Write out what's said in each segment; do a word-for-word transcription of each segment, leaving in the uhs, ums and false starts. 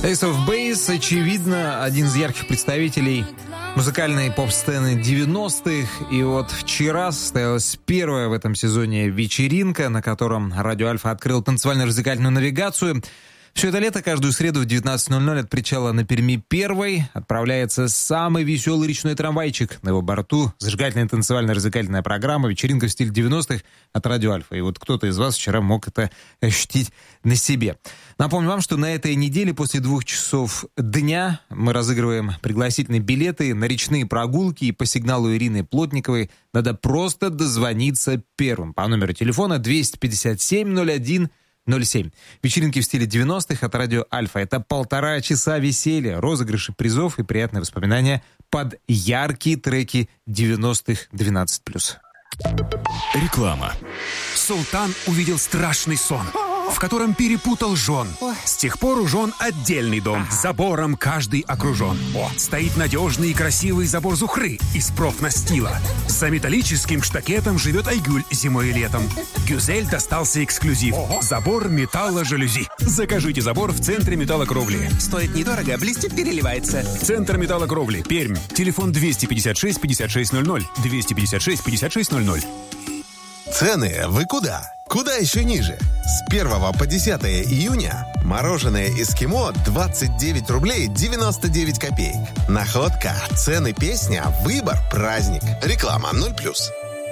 Ace of Base, очевидно, один из ярких представителей музыкальной поп-сцены девяностых. И вот вчера состоялась первая в этом сезоне вечеринка, на котором Радио Альфа открыл танцевально-развлекательную навигацию. Все это лето каждую среду в девятнадцать ноль ноль от причала на Перми первой отправляется самый веселый речной трамвайчик. На его борту зажигательная танцевально-развлекательная программа, вечеринка в стиле девяностых от Радио Альфа. И вот кто-то из вас вчера мог это ощутить на себе. Напомню вам, что на этой неделе после двух часов дня мы разыгрываем пригласительные билеты на речные прогулки. И по сигналу Ирины Плотниковой надо просто дозвониться первым по номеру телефона двести пятьдесят семь ноль один ноль семь. Вечеринки в стиле девяностых от Радио Альфа. Это полтора часа веселья, розыгрыши призов и приятные воспоминания под яркие треки девяностых двенадцать плюс. Реклама. Султан увидел страшный сон, в котором перепутал жен. С тех пор у жен отдельный дом. Забором каждый окружен. О, стоит надежный и красивый забор Зухры из профнастила. За металлическим штакетом живет Айгуль зимой и летом. Гюзель достался эксклюзив. Забор металло-жалюзи. Закажите забор в центре металлокровли. Стоит недорого, блестит, переливается. Центр металлокровли. Пермь. Телефон двести пятьдесят шесть пятьдесят шесть ноль ноль. двести пятьдесят шесть пятьдесят шесть ноль ноль. Цены вы куда? Куда еще ниже? С первого по десятое июня мороженое «Эскимо» двадцать девять рублей девяносто девять копеек. Находка, цены, песня, выбор, праздник. Реклама ноль плюс.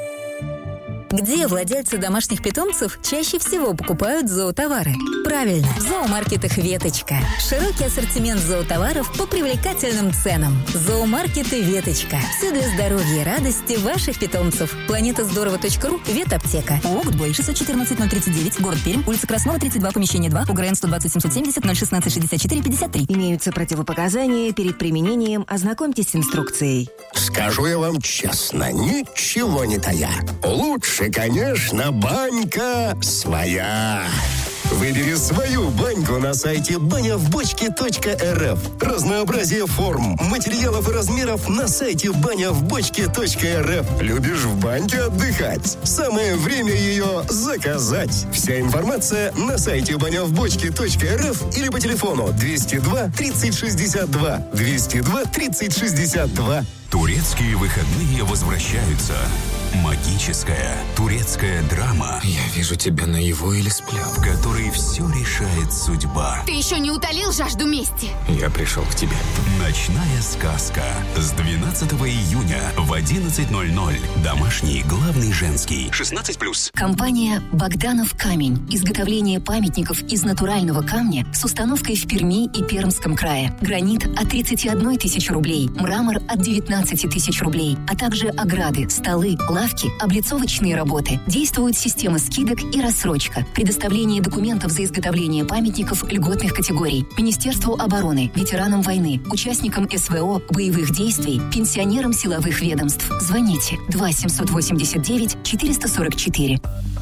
Где владельцы домашних питомцев чаще всего покупают зоотовары? Правильно, в зоомаркетах «Веточка». Широкий ассортимент зоотоваров по привлекательным ценам. Зоомаркеты «Веточка». Все для здоровья и радости ваших питомцев. Планета здорово точка ру, ветаптека. ООО «Гудбой», шестьсот четырнадцать ноль тридцать девять, город Пермь, улица Краснова, тридцать два, помещение два, УГРН сто двадцать семьсот семьдесят ноль шестнадцать шестьдесят четыре пятьдесят три. Имеются противопоказания. Перед применением ознакомьтесь с инструкцией. Скажу я вам честно, ничего не тая. Лучше, конечно, банька своя. Выбери свою баньку на сайте баня в бочке точка эр эф. Разнообразие форм, материалов и размеров на сайте баня в бочке точка эр эф. Любишь в баньке отдыхать? Самое время ее заказать. Вся информация на сайте баня в бочке точка эр эф или по телефону двести два тридцать шестьдесят два. двести два тридцать шестьдесят два. Турецкие выходные возвращаются. Магическая турецкая драма. Я вижу тебя наяву или сплю. В которой все решает судьба. Ты еще не утолил жажду мести? Я пришел к тебе. Ночная сказка. С двенадцатого июня в одиннадцать ноль ноль. Домашний, главный, женский. шестнадцать плюс. Компания «Богданов камень». Изготовление памятников из натурального камня с установкой в Перми и Пермском крае. Гранит от тридцати одной тысячи рублей. Мрамор от девятнадцати тысяч рублей. А также ограды, столы, лавки, облицовочные работы. Действует система скидок и рассрочка. Предоставление документов за изготовление памятников льготных категорий. Министерству обороны, ветеранам войны, участникам эс вэ о, боевых действий, пенсионерам силовых ведомств. Звоните два семьсот восемьдесят девять четыреста сорок четыре.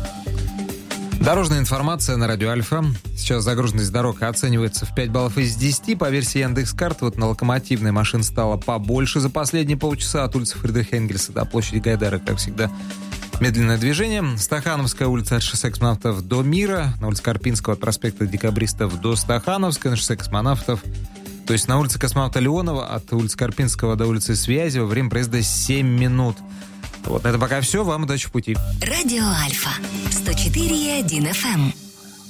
Дорожная информация на Радио Альфа. Сейчас загруженность дорог оценивается в пять баллов из десяти. По версии Яндекс.Карт, вот на Локомотивной машин стало побольше за последние полчаса. От улицы Фридриха Энгельса до площади Гайдара, как всегда, медленное движение. Стахановская улица от шоссе Космонавтов до Мира. На улице Карпинского от проспекта Декабристов до Стахановской. На шоссе Космонавтов, то есть на улице Космонавта Леонова от улицы Карпинского до улицы Связева. Время проезда семь минут. Вот, на это пока все. Вам удачи в пути. Радио Альфа. сто четыре и один эф эм.